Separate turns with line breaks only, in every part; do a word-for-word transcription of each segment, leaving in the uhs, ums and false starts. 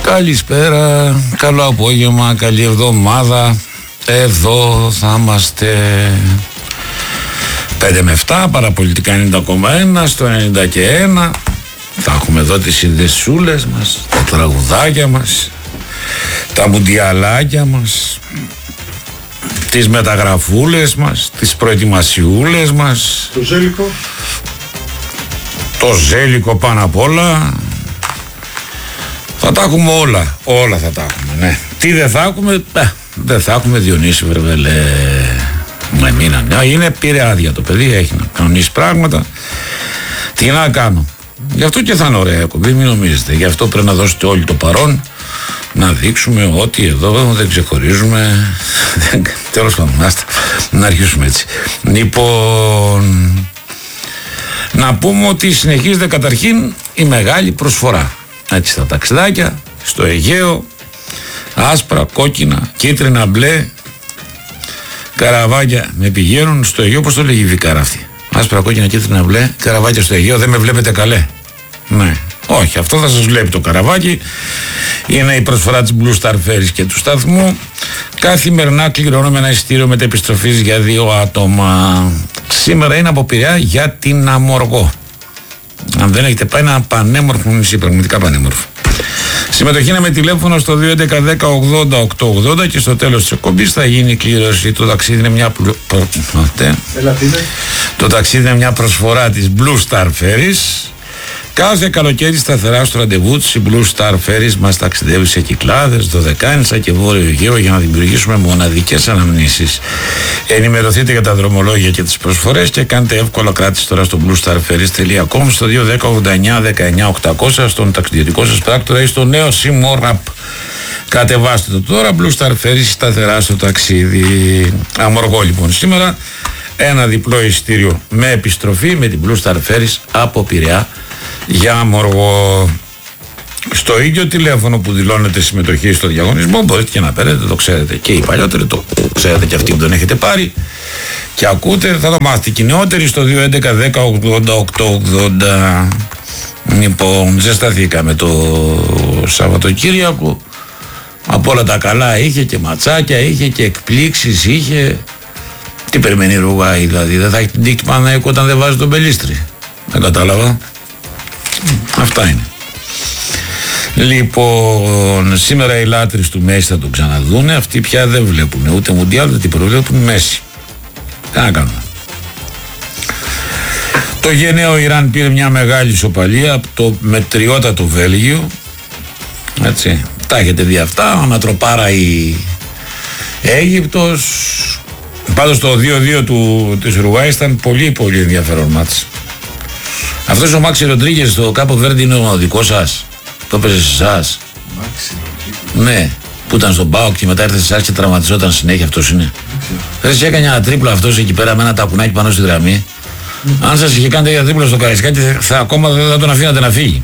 Καλησπέρα, καλό απόγευμα, καλή εβδομάδα. Εδώ θα είμαστε πέντε με επτά, παραπολιτικά ενενήντα κόμμα ένα, στο ενενήντα και ένα. Θα έχουμε εδώ τις συνδεσούλες μας, τα τραγουδάκια μας, τα μουντιαλάκια μας, τις μεταγραφούλες μας, τις προετοιμασιούλες μας.
Το ζέλικο.
Το ζέλικο πάνω απ' όλα. Θα τα έχουμε όλα, όλα θα τα έχουμε, ναι. Τι δεν θα έχουμε, ε, δεν θα έχουμε Διονύση Βερβελέ. Με μείνανε. Είναι πήρε άδεια το παιδί, έχει να κανονίσει πράγματα. Τι να κάνω. Γι' αυτό και θα είναι ωραία εκπομπή, μην νομίζετε. Γι' αυτό πρέπει να δώσετε όλοι το παρόν, να δείξουμε ότι εδώ δεν ξεχωρίζουμε. Τέλος πάντων, να αρχίσουμε έτσι. Λοιπόν, να πούμε ότι συνεχίζεται καταρχήν η μεγάλη προσφορά. Έτσι, στα ταξιδάκια, στο Αιγαίο, άσπρα, κόκκινα, κίτρινα, μπλε, καραβάκια με πηγαίνουν στο Αιγαίο. Πώς το λέγει η Βικάρα αυτή? Άσπρα, κόκκινα, κίτρινα, μπλε, καραβάκια στο Αιγαίο. Δεν με βλέπετε καλέ? Ναι, όχι, αυτό θα σας βλέπει το καραβάκι. Είναι η προσφορά της Blue Star Ferries και του σταθμού. Καθημερινά κληρώνουμε ένα εισιτήριο μετεπιστροφής για δύο άτομα. Σήμερα είναι από Πειραιά για την Αμοργό. Αν δεν έχετε πάει, ένα πανέμορφο νησί, πραγματικά πανέμορφο. Συμμετοχή είναι με τηλέφωνο στο δύο έντεκα δέκα ογδόντα οκτακόσια ογδόντα και στο τέλος της εκπομπής θα γίνει η κλήρωση. Το ταξίδι είναι μια, προ... Προ... το ταξίδι είναι μια προσφορά της Blue Star Ferries. Κάθε καλοκαίρι σταθερά στο ραντεβού της η Blue Star Ferries μας ταξιδεύει σε Κυκλάδες, Δωδεκάνησα και Βόρειο Αιγαίο για να δημιουργήσουμε μοναδικές αναμνήσεις. Ενημερωθείτε για τα δρομολόγια και τις προσφορές και κάντε εύκολα κράτηση τώρα στο blue star ferries τελεία com, στο δύο δέκα ογδόντα εννιά δεκαεννιά οκτακόσια, στον ταξιδιωτικό σας πράκτορα ή στο νέο SIM App. Κατεβάστε το τώρα, Blue Star Ferries, σταθερά στο ταξίδι. Αμοργό λοιπόν σήμερα, ένα διπλό εισιτήριο με επιστροφή με την Blue Star Ferries από Πειραιά για Αμοργό. Στο ίδιο τηλέφωνο που δηλώνετε συμμετοχή στο διαγωνισμό μπορείτε και να παίρνετε, το ξέρετε και οι παλιότεροι, το ξέρετε και αυτοί που τον έχετε πάρει και ακούτε, θα το μάθετε και οι νεότεροι στο δύο έντεκα δέκα ογδόντα οκτακόσια ογδόντα. Λοιπόν, ζεσταθήκαμε το Σαββατοκύριακο, από όλα τα καλά είχε και ματσάκια, είχε και εκπλήξεις, είχε. Τι περιμένει η Ρουγάη δηλαδή? Δεν θα έχει την τύχη Παναθηναϊκού όταν δεν βάζει τον Μπελίστρη? Δεν κατάλαβα. Αυτά είναι. Λοιπόν, σήμερα οι λάτρεις του Μέση θα τον ξαναδούνε. Αυτοί πια δεν βλέπουν ούτε Μουντιάλ, ούτε την προβλέπουν Μέση. Τι να κάνουμε. Το γενναίο Ιράν πήρε μια μεγάλη ισοπαλία από το μετριότατο Βέλγιο. Έτσι. Τα έχετε δει αυτά. Ανατροπάρα η Αίγυπτος. Πάντως το δύο δύο του, της Ουρουγουάης ήταν πολύ πολύ ενδιαφέρον μάτς. Αυτός ο Μάξι Ροντρίγκες στο Κάπο Βέρντι είναι ο δικός σας? Το έπαιζε σε εσάς? Ναι, που ήταν στον ΠΑΟΚ και μετά ήρθε σε εσάς και τραυματιζόταν συνέχεια. Αυτός είναι? Δεν σε έκανε ένα τρίπλο αυτός εκεί πέρα με ένα τακουνάκι πάνω στη γραμμή? Mm. Αν σας είχε κάνει τέτοια τρίπλο στο Καραϊσκάκι θα ακόμα δεν θα τον αφήνατε να φύγει.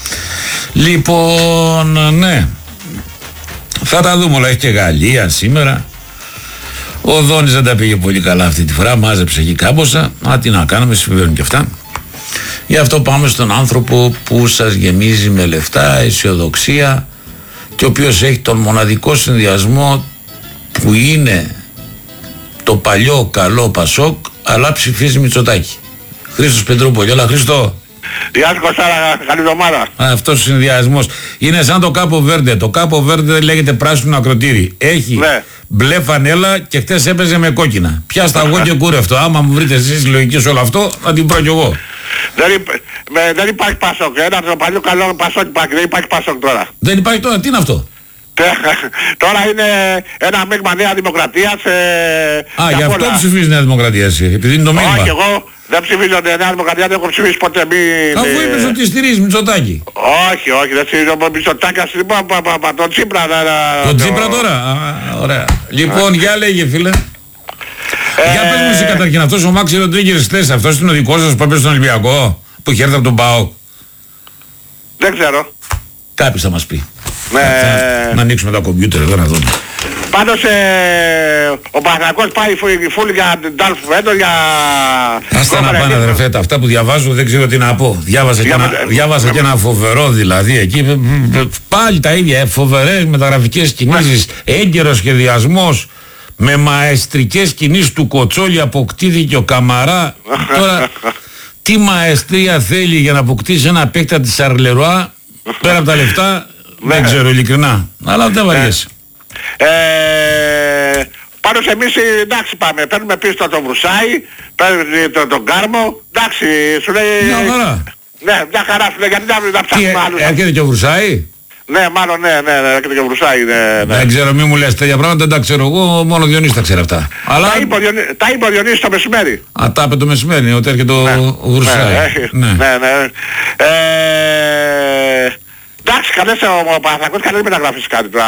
Λοιπόν, ναι, θα τα δούμε όλα. Έχει και Γαλλία σήμερα. Ο Δόνης δεν τα πήγε πολύ καλά αυτή τη φορά, μάζεψε εκεί κάμποσα. Α, τι να κάνουμε, συμβαίνουν και αυτά. Γι' αυτό πάμε στον άνθρωπο που σας γεμίζει με λεφτά, αισιοδοξία και ο οποίος έχει τον μοναδικό συνδυασμό που είναι το παλιό καλό Πασόκ αλλά ψηφίζει Μητσοτάκη. Χρήστος Πετρούπολη. Έλα Χρήστο.
Γεια σου Κωστάρα, καλή εβδομάδα.
Αυτός ο συνδυασμός είναι σαν το Κάπο Βέρντε. Το Κάπο Βέρντε λέγεται πράσινο ακροτήρι. Έχει ναι. μπλε φανέλα και χτες έπαιζε με κόκκινα. Πιάστα εγώ και κούρευτο. Άμα μου βρείτε εσείς λογική σε όλο αυτό, θα την πω κι εγώ.
Δεν, υπ, με, δεν υπάρχει Πασόκ. Ένα το παλιό καλό Πασόκ υπάρχει. Δεν υπάρχει Πασόκ τώρα.
Δεν υπάρχει τώρα. Τι είναι αυτό?
Τώρα είναι ένα μείγμα Νέα Δημοκρατίας. Ε,
Α, γι' αυτό ψηφίζει Νέα Δημοκρατία εσύ? Επειδή είναι το μείγμα?
Όχι, εγώ δεν ψηφίζω Νέα Δημοκρατία, δεν έχω ψηφίσει ποτέ. Μη,
αφού με... είπες ότι στηρίζεις Μητσοτάκη.
Όχι, όχι, δεν στηρίζω Μητσοτάκη, τον Τσίπρα.
Τον Τσίπρα τώρα? Α, ωραία. Λοιπόν, για λέγε φίλε. Ε... Για πες μου εσύ καταρχήν, αυτός ο Μάξι Ροντρίγκες χθες, αυτός είναι ο δικός σας που έπαιζε στον Ολυμπιακό, που είχε έρθει από τον ΠΑΟΚ?
Δεν ξέρω.
Κάποιος θα μας πει.
Ναι.
Θα, να ανοίξουμε τα κομπιούτερ εδώ να δούμε.
Πάντως ε, ο Παναθηναϊκός πάει φούλη για την Ντάλφ Φέντο για...
Άστα να πάνε αδερφέ, αυτά που διαβάζω δεν ξέρω τι να πω. Διάβασα, και, ένα, διάβασα και ένα φοβερό δηλαδή εκεί. Πάλι τα ίδια, φοβερές μεταγραφικές κινήσεις, έγκαιρος σχεδιασμός. Με μαεστρικές κινήσεις του Κοτσόλη αποκτήθηκε ο Καμαρά. Τώρα τι μαεστρία θέλει για να αποκτήσει ένα παίκτα της Σαρλερουά πέρα από τα λεφτά δεν ξέρω ειλικρινά. Αλλά δεν βαριέσαι.
Ε, Πάντως εμείς εντάξει πάμε, παίρνουμε πίσω τον Βρουσάη, παίρνουμε τον, τον Κάρμο, εντάξει σου λέει...
Μια χαρά.
Ναι, μια χαρά σου λέει, γιατί να ψάχνουμε άλλους.
Έρχεται και ο Βρουσάη.
Ναι, μάλλον ναι, ναι, ναι, έρχεται και ο Βρουσάη. Ναι, ναι.
Δεν ξέρω, μη μου λες τέτοια πράγματα, δεν τα ξέρω εγώ, μόνο ο Διονύσης τα ξέρει αυτά. Αλλά...
Τα είπε ο Διονύσης το μεσημέρι.
Α, τα είπε το μεσημέρι, ότι έρχεται ναι, ο Βρουσάη.
Ναι, ναι, ναι. ναι. Ε, εντάξει, καλές ο Παναθηναϊκός, καλές μεταγραφές κάτι τώρα.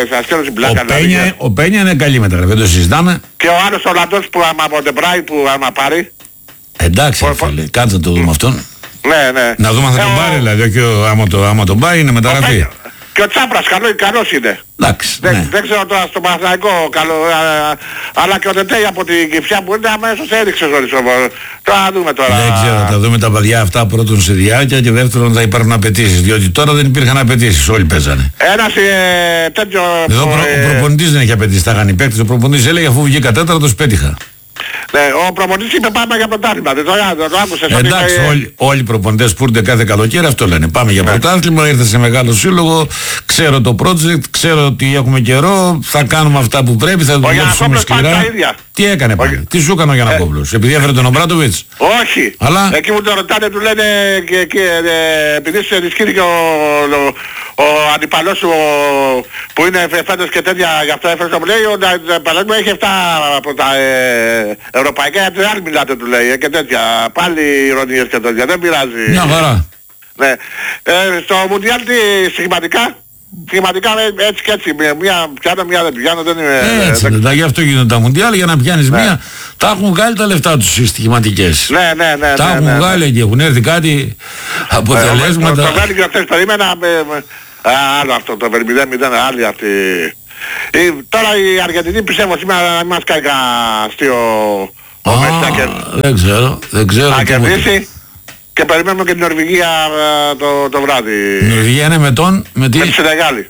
Ο Πένια είναι καλή μεταγραφή, δεν το συζητάμε.
Και ο άλλος ο Ολλανδός που άμα από τον Μπράι που άμα πάρει.
Εντάξει, φίλε, κάτσε να το δούμε αυτόν.
Ναι, ναι.
Να δούμε αν θα τον πάρει, δηλαδή, όχι άμα, το, άμα τον πάρει είναι μεταγραφή.
Και ο Τσάπρας καλό, καλός είναι.
Εντάξει,
δεν,
ναι.
δεν ξέρω τώρα στο Παναθηναϊκό καλό, α, α, αλλά και ο Τετέι από την Κυφσιά που είναι αμέσως έριξε όλες. Τώρα να δούμε τώρα.
Δεν ξέρω, θα δούμε τα παιδιά αυτά πρώτον σε διάρκεια και δεύτερον θα υπάρχουν απαιτήσεις. Διότι τώρα δεν υπήρχαν απαιτήσεις, όλοι παίζανε.
Ένας ε, τέτοιο...
Εδώ προ, ε, ο προπονητής δεν έχει απαιτήσεις, τα είχαν οι παίκτες. Ο προπονητής έλεγε αφού βγήκα τέταρτος πέτυχα.
Ναι, ο προπονητής είπε πάμε για πρωτάθλημα, δεν το, το, το άκουσες.
Εντάξει, είπε... όλοι, όλοι οι προπονητές που έρχονται κάθε καλοκαίρι αυτό λένε. Πάμε για πρωτάθλημα, ήρθε σε μεγάλο σύλλογο, ξέρω το project, ξέρω ότι έχουμε καιρό, θα κάνουμε αυτά που πρέπει, θα δουλέψουμε σκληρά. Τι έκανε πάλι, τι σου έκανε ο Γιαννακόπουλος, ε, επειδή έφερε τον Ομπράτοβιτς.
Όχι,
αλλά...
εκεί μου το ρωτάνε, του λένε και, και ε, επειδή σε ενισχύθηκε ο, ο, ο αντιπαλός σου που είναι φέτος και τέτοια, γι' αυτό έφερε το μου λέει, ο Παναγιώτης έχει εφτά από τα ε, ευρωπαϊκά, γιατί δεν μιλάτε του λέει και τέτοια, πάλι ηρωνίες και τέτοια, δεν πειράζει.
Μια χαρά.
Ναι. Ε, στο Μουντιάλ τι σχηματικά, σχηματικά έτσι και έτσι, μία πιάνω, μία δεν πιάνω, δεν είναι...
Έτσι, δεν... γι' αυτό γίνονται τα Μουντιάλ, για να πιάνεις ναι. μία, τα έχουν βγάλει τα λεφτά τους οι στοιχηματικές.
Ναι, ναι, ναι.
Τα
ναι,
έχουν
ναι,
βγάλει
ναι.
και έχουν έρθει κάτι αποτελέσματα.
Το βγάλει και χθες περίμενα, άλλο αυτό, το μηδέν μηδέν, άλλη αυτή... Ε, τώρα η Αργεντινή πιστεύω σήμερα να μας κάνει κανένα αστείο ο Μεσάκερ.
Δεν ξέρω, δεν ξέρω.
Να κερδίσει και περιμένουμε και την Νορβηγία το, το βράδυ.
Η Νορβηγία είναι με τον, με τι?
Με τη Σενεγάλη.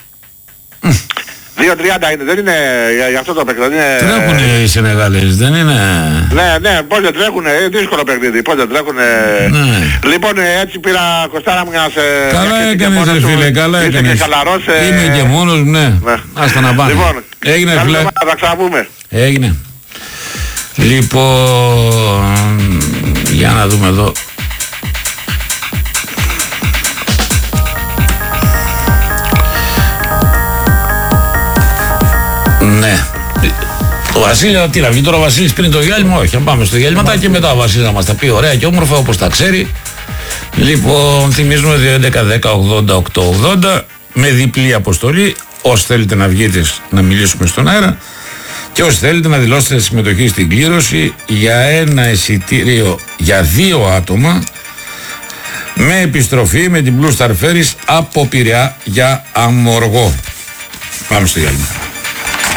δύο τριάντα είναι, δεν είναι για, για αυτό το παιχνίδι.
Τρέχουνε οι Σενεγάλες, δεν είναι...
Ναι, ναι, πώς δεν τρέχουνε, δύσκολο παιχνίδι, πώς δεν τρέχουνε. Ναι. Λοιπόν, έτσι πήρα κοστάρα μου για να σε...
Καλά έκανες ρε φίλε, καλά έκανες.
Και χαλαρός, ε...
Είμαι και μόνος, ναι. ναι. Άστα να πάνε.
Λοιπόν,
έγινε φίλε.
Καλή θα ξαναπούμε.
Έγινε. Λοιπόν, για να δούμε εδώ. Ναι. Ο Βασίλης, τι να βγει τώρα ο Βασίλης πριν το διάλειμμα, όχι, να πάμε στο διάλειμμα και μετά ο Βασίλης να μας τα πει ωραία και όμορφα όπως τα ξέρει. Λοιπόν, θυμίζουμε δύο έντεκα δέκα ογδόντα οκτώ ογδόντα με διπλή αποστολή. Όσοι θέλετε να βγείτε να μιλήσουμε στον αέρα και όσοι θέλετε να δηλώσετε συμμετοχή στην κλήρωση για ένα εισιτήριο για δύο άτομα με επιστροφή με την Blue Star Ferries από Πειραιά για Αμοργό. Πάμε στο διάλειμμα.